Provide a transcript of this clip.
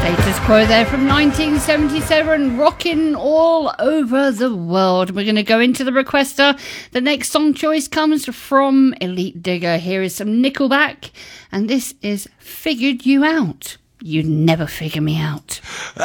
Status Quo there from 1977, rocking all over the world. We're going to go into the requester. The next song choice comes from Elite Digger. Here is some Nickelback, and this is Figured You Out. You'd never figure me out.